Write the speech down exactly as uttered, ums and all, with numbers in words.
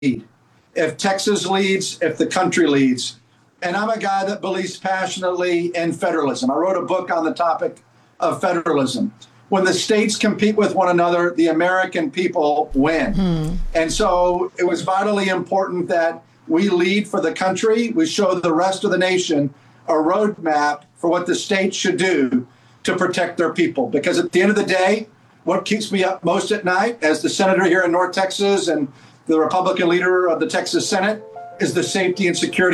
If Texas leads, if the country leads. And I'm a guy that believes passionately in federalism. I wrote a book on the topic of federalism. When the states compete with one another, the American people win. Hmm. And so it was vitally important that we lead for the country. We show the rest of the nation a roadmap for what the states should do to protect their people. Because at the end of the day, what keeps me up most at night as the senator here in North Texas and the Republican leader of the Texas Senate is the safety and security